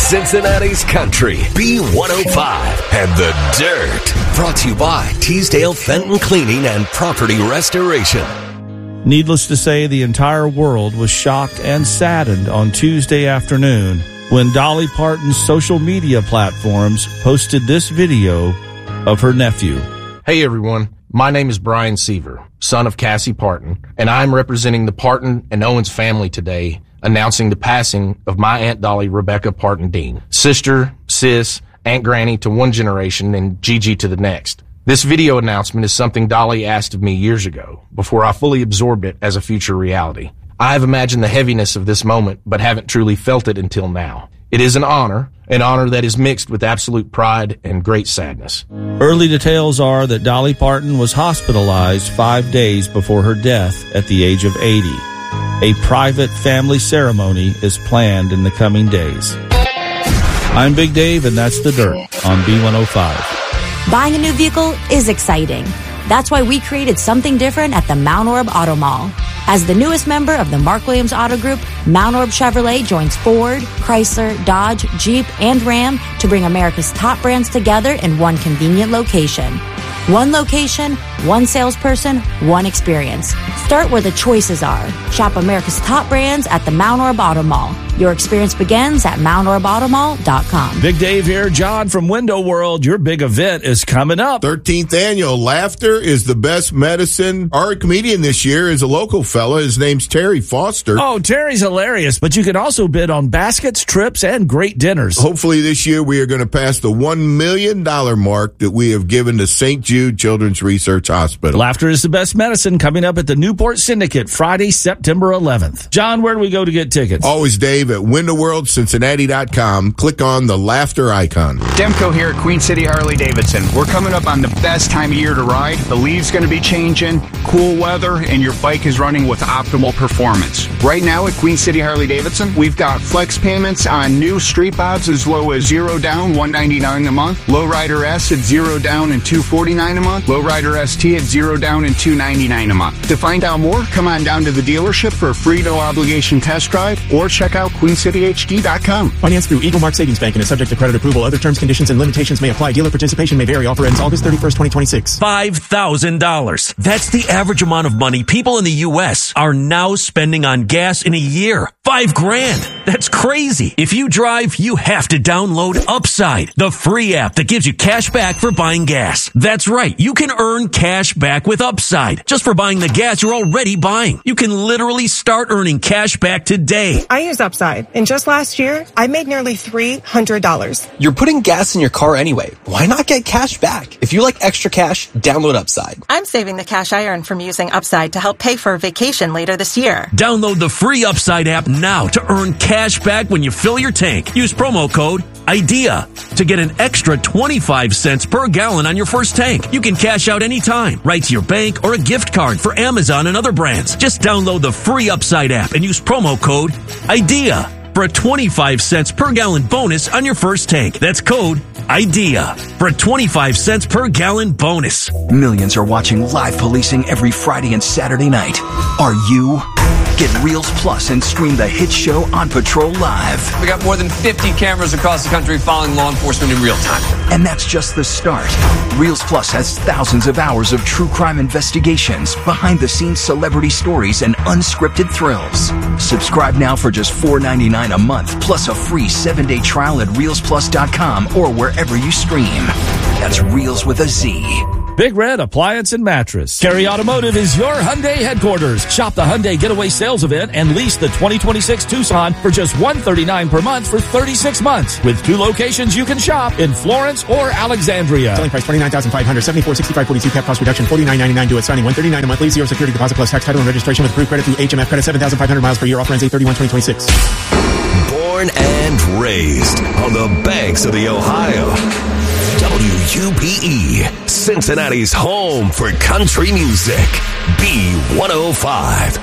Cincinnati's Country, B105, and The Dirt. Brought to you by Teasdale Fenton Cleaning and Property Restoration. Needless to say, the entire world was shocked and saddened on Tuesday afternoon when Dolly Parton's social media platforms posted this video of her nephew. Hey everyone, my name is Brian Seaver, son of Cassie Parton, and I'm representing the Parton and Owens family today, announcing the passing of my Aunt Dolly Rebecca Parton Dean, sister, sis, Aunt Granny to one generation and Gigi to the next. This video announcement is something Dolly asked of me years ago, before I fully absorbed it as a future reality. I have imagined the heaviness of this moment, but haven't truly felt it until now. It is an honor that is mixed with absolute pride and great sadness. Early details are that Dolly Parton was hospitalized 5 days before her death at the age of 80. A private family ceremony is planned in the coming days. I'm Big Dave, and that's The Dirt on B105. Buying a new vehicle is exciting. That's why we created something different at the Mount Orab Auto Mall. As the newest member of the Mark Williams Auto Group, Mount Orab Chevrolet joins Ford, Chrysler, Dodge, Jeep, and Ram to bring America's top brands together in one convenient location. One location, one salesperson, one experience. Start where the choices are. Shop America's top brands at the Mount Orab Auto Mall. Your experience begins at MountOrabAutomall.com. Big Dave here. John from Window World. Your big event is coming up. 13th annual Laughter is the Best Medicine. Our comedian this year is a local fella. His name's Terry Foster. Oh, Terry's hilarious, but you can also bid on baskets, trips, and great dinners. Hopefully this year we are going to pass the $1 million mark that we have given to St. Jude Children's Research Hospital. Laughter is the Best Medicine coming up at the Newport Syndicate Friday, September 11th. John, where do we go to get tickets? Always, Dave, at WindowWorldCincinnati.com. Click on the Laughter icon. Demko here at Queen City Harley-Davidson. We're coming up on the best time of year to ride. The leaves going to be changing, cool weather, and your bike is running with optimal performance. Right now at Queen City Harley-Davidson, we've got flex payments on new street bods as low as $0 down, $199 a month. Lowrider S at $0 down and $249 a month. Lowrider ST at $0 down and $299 a month. To find out more, come on down to the dealership for a free no obligation test drive or check out QueenCityHD.com. Finance through Eagle Mark Savings Bank and is subject to credit approval. Other terms, conditions, and limitations may apply. Dealer participation may vary. Offer ends August 31st, 2026. $5,000. That's the average amount of money people in the U.S. are now spending on gas in a year. $5,000. That's crazy. If you drive, you have to download Upside, the free app that gives you cash back for buying gas. That's right. You can earn cash back with Upside just for buying the gas you're already buying. You can literally start earning cash back today. I use Upside, and just last year, I made nearly $300. You're putting gas in your car anyway. Why not get cash back? If you like extra cash, download Upside. I'm saving the cash I earned from using Upside to help pay for a vacation later this year. Download the free Upside app now to earn cash back when you fill your tank. Use promo code IDEA to get an extra 25 cents per gallon on your first tank. You can cash out anytime, right to your bank or a gift card for Amazon and other brands. Just download the free Upside app and use promo code IDEA for a 25 cents per gallon bonus on your first tank. That's code IDEA for a 25 cents per gallon bonus. Millions are watching live policing every Friday and Saturday night. Are you? Get Reels Plus and stream the hit show On Patrol Live. We got more than 50 cameras across the country following law enforcement in real time. And that's just the start. Reels Plus has thousands of hours of true crime investigations, behind-the-scenes celebrity stories, and unscripted thrills. Subscribe now for just $4.99 a month, plus a free 7-day trial at ReelsPlus.com or wherever you stream. That's Reels with a Z. Big Red Appliance and Mattress. Kerry Automotive is your Hyundai headquarters. Shop the Hyundai Getaway Sales Event and lease the 2026 Tucson for just $139 per month for 36 months. With 2 locations you can shop in Florence or Alexandria. Selling price $29,500, $74,6542 cap cost reduction, $49.99 due at signing, $139 a month, lease, 0 security deposit plus tax, title, and registration with approved credit through HMF credit, 7,500 miles per year. Offer ends 8/31/2026. Born and raised on the banks of the Ohio. WUPE, Cincinnati's home for country music. B105.